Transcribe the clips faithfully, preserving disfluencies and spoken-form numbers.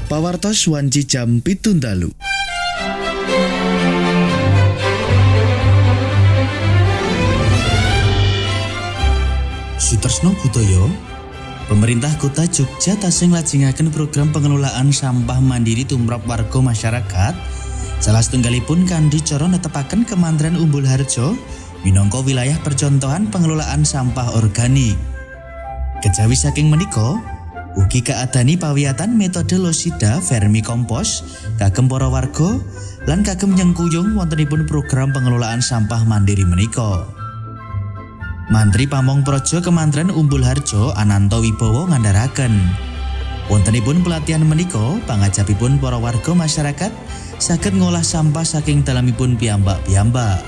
Pawartos wanci jam pitu dalu. Sutresno Budaya, pemerintah Kota Jogja tasih nglajengaken program pengelolaan sampah mandiri tumrap warga masyarakat. Salah setunggalipun kanthi cara netepaken Kemandran Umbul Harjo minangka wilayah percontohan pengelolaan sampah organik. Kejawi saking menika, ugi kaadani pawiyatan metode Losida Vermikompos kagem para warga lan kagem nyengkuyung wontenipun program pengelolaan sampah mandiri menika. Mantri Pamong Praja Kemandran Umbul Harjo Ananto Wibowo ngandharaken wontenipun pelatihan menika pangajabipun para warga masyarakat saged ngolah sampah saking dalemipun piyambak-piyambak.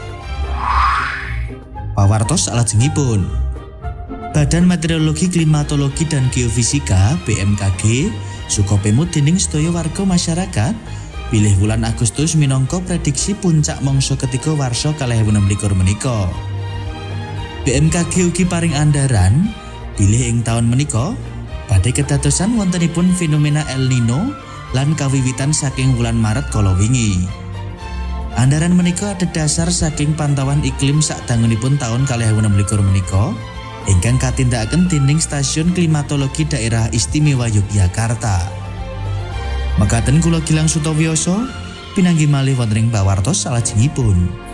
Pawartos salajengipun, Badan Meteorologi, Klimatologi dan Geofisika B M K G suka pemut dening sedaya warga masyarakat bilih wulan Agustus minangka prediksi puncak mangsa ketiga warsa kalih ewu enem likur menika. B M K G ugi paring andharan bilih ing taun menika badhe kedadosan wontenipun fenomena El Nino lan kawiwitan saking wulan Maret kala wingi. Andharan menika adhedhasar saking pantauan iklim sadangunipun taun kalih ewu enem likur menika ingkang katindakaken dening Stasiun Klimatologi Daerah Istimewa Yogyakarta. Mekaten kula Gilang Sutawiyasa pinanggi malih wonten ing pawartos salajengipun.